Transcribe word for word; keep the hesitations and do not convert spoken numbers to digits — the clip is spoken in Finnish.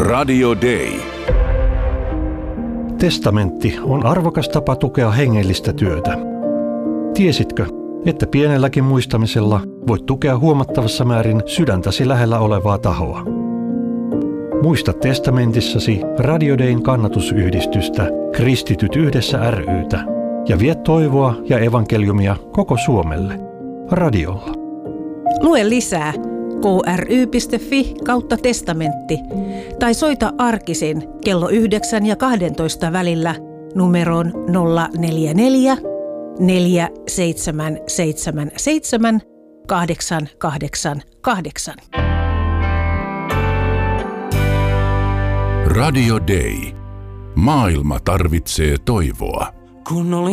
Radio Day. Testamentti on arvokas tapa tukea hengellistä työtä. Tiesitkö, että pienelläkin muistamisella voit tukea huomattavassa määrin sydäntäsi lähellä olevaa tahoa? Muista testamentissasi Radio Dayn kannatusyhdistystä Kristityt yhdessä ry:tä ja vie toivoa ja evankeliumia koko Suomelle radiolla. Lue lisää kry.fi kautta testamentti tai soita arkisin kello yhdeksän ja kahdentoista välillä numeroon nolla neljä neljä, neljä seitsemän seitsemän seitsemän, kahdeksan kahdeksan kahdeksan. Radio Day. Maailma tarvitsee toivoa. Kun oli